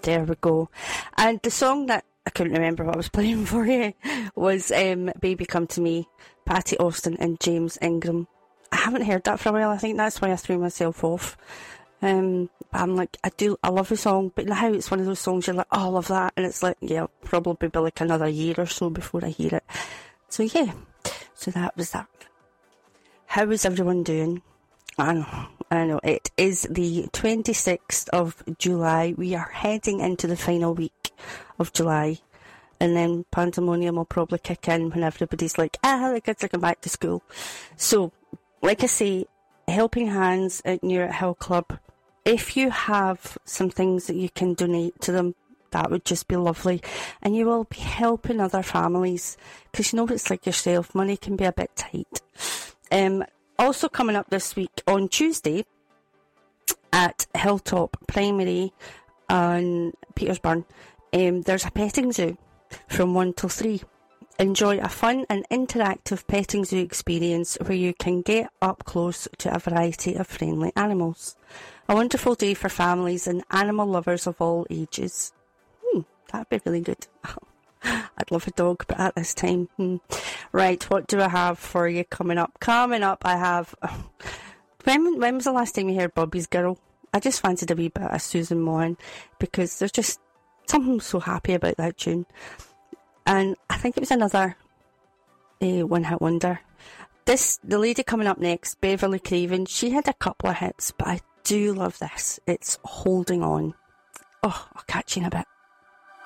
There we go. And the song that I couldn't remember what I was playing for you was Baby Come to Me, Patty Austin and James Ingram. I haven't heard that for a while. I think that's why I threw myself off. But I'm like, I love the song, but now it's one of those songs you're like, oh, I love that. And it's like, yeah, probably be like another year or so before I hear it. So yeah, so that was that. How is everyone doing? I know, it is the 26th of July. We are heading into the final week of July. And then pandemonium will probably kick in when everybody's like, the kids are going back to school. So, like I say, Helping Hands at Newart Hill Club. If you have some things that you can donate to them, that would just be lovely. And you will be helping other families. Because you know it's like yourself, money can be a bit tight. Also coming up this week on Tuesday at Hilltop Primary on Petersburn, there's a petting zoo from 1 till 3. Enjoy a fun and interactive petting zoo experience where you can get up close to a variety of friendly animals. A wonderful day for families and animal lovers of all ages. That'd be really good. I'd love a dog, but at this time. Right, what do I have for you coming up? Coming up, I have... When was the last time you heard Bobby's Girl? I just fancied a wee bit of Susan Mohan, because there's just something so happy about that tune. And I think it was another one-hit wonder. The lady coming up next, Beverly Craven, she had a couple of hits, but I do love this. It's Holding On. Oh, I'll catch you in a bit.